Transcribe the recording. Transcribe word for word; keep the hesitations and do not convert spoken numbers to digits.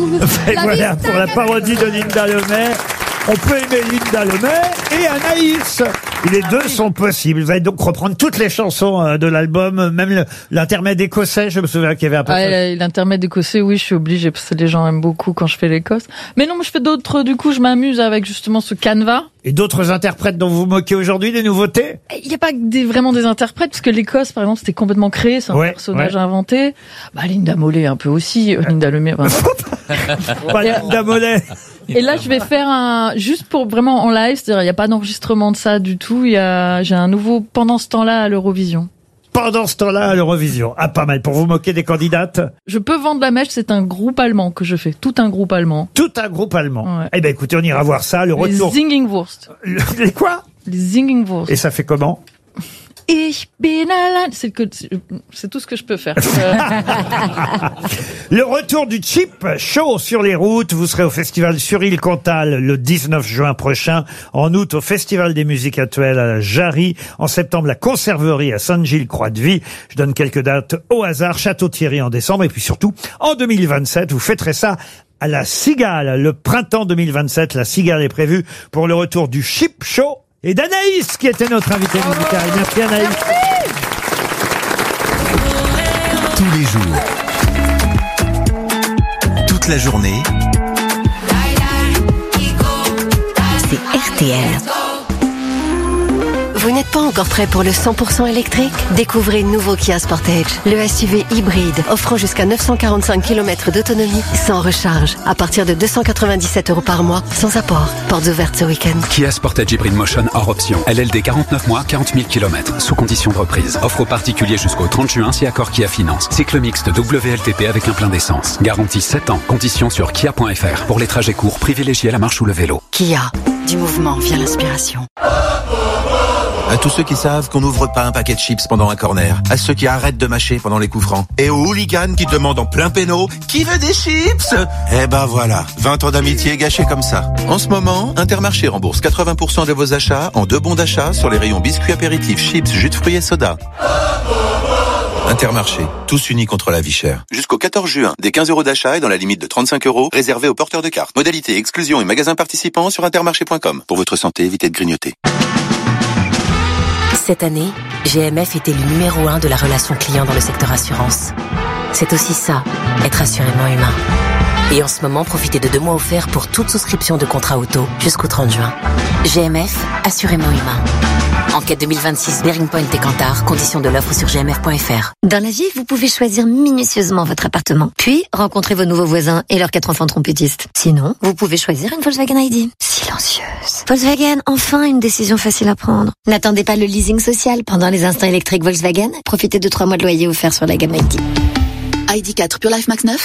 Et voilà pour la parodie de Linda Lemay. On peut aimer Linda Lemay et Anaïs. Les deux sont possibles. Vous allez donc reprendre toutes les chansons de l'album, même le, l'intermède écossais. Je me souviens qu'il y avait un peu. Ah, l'intermède écossais, oui, je suis obligée parce que les gens aiment beaucoup quand je fais l'Écosse. Mais non, moi, je fais d'autres. Du coup, je m'amuse avec justement ce canevas. Et d'autres interprètes dont vous vous moquez aujourd'hui, des nouveautés? Il n'y a pas des, vraiment des interprètes, parce que l'Écosse, par exemple, c'était complètement créé, c'est un ouais, personnage ouais. inventé. Bah, Linda Mollet, un peu aussi, euh, Linda Lemay. Enfin. Pas Linda Mollet. Et là, je vais faire un, juste pour vraiment en live, c'est-à-dire, il n'y a pas d'enregistrement de ça du tout, il y a, j'ai un nouveau, pendant ce temps-là, à l'Eurovision. Pendant ce temps-là, à l'Eurovision. Ah, pas mal. Pour vous moquer des candidates? Je peux vendre la mèche, c'est un groupe allemand que je fais. Tout un groupe allemand. Tout un groupe allemand. Ouais. Eh ben, écoutez, on ira voir ça, le retour. Les Zingingwurst. Les quoi? Les Zingingwurst. Et ça fait comment? Ich bin allein. C'est que, c'est tout ce que je peux faire. Le retour du Chip Show sur les routes. Vous serez au festival sur Île Cantal le dix-neuf juin prochain. En août, au festival des musiques actuelles à Jarry. En septembre, la Conserverie à Sainte-Gilles-Croix-de-Vie. Je donne quelques dates au hasard. Château-Thierry en décembre. Et puis surtout, en deux mille vingt-sept, vous fêterez ça à la Cigale. Le printemps deux mille vingt-sept, la Cigale est prévue pour le retour du Chip Show et d'Anaïs, qui était notre invitée musicale. Merci Anaïs. Merci. Tous les jours, toute la journée, c'est R T L. Vous n'êtes pas encore prêt pour le cent pour cent électrique? Découvrez le nouveau Kia Sportage, le S U V hybride offrant jusqu'à neuf cent quarante-cinq kilomètres d'autonomie sans recharge, à partir de deux cent quatre-vingt-dix-sept euros par mois, sans apport. Portes ouvertes ce week-end. Kia Sportage Hybrid Motion hors option. L L D quarante-neuf mois, quarante mille kilomètres, sous condition de reprise. Offre aux particuliers jusqu'au trente juin si accord Kia Finance. Cycle mixte W L T P avec un plein d'essence. Garantie sept ans. Conditions sur kia point f r. Pour les trajets courts, privilégiez la marche ou le vélo. Kia. Du mouvement vient l'inspiration. à tous ceux qui savent qu'on n'ouvre pas un paquet de chips pendant un corner, à ceux qui arrêtent de mâcher pendant les coups francs, et aux hooligans qui demandent en plein péno « Qui veut des chips ?» Eh ben voilà, vingt ans d'amitié gâchés comme ça. En ce moment, Intermarché rembourse quatre-vingts pour cent de vos achats en deux bons d'achat sur les rayons biscuits apéritifs, chips, jus de fruits et soda. Intermarché, tous unis contre la vie chère. Jusqu'au quatorze juin, des quinze euros d'achat et dans la limite de trente-cinq euros, réservés aux porteurs de cartes. Modalité, exclusion et magasins participants sur intermarché point com. Pour votre santé, évitez de grignoter. Cette année, G M F était le numéro un de la relation client dans le secteur assurance. C'est aussi ça, être assurément humain. Et en ce moment, profitez de deux mois offerts pour toute souscription de contrat auto jusqu'au trente juin. G M F, assurément humain. Enquête deux mille vingt-six, Bearing Point et Kantar, conditions de l'offre sur g m f point f r. Dans la vie, vous pouvez choisir minutieusement votre appartement, puis rencontrer vos nouveaux voisins et leurs quatre enfants trompettistes. Sinon, vous pouvez choisir une Volkswagen I D. Silencieuse. Volkswagen, enfin une décision facile à prendre. N'attendez pas le leasing social pendant les instants électriques Volkswagen. Profitez de trois mois de loyer offerts sur la gamme I D. I D quatre Pure Life Max neuf,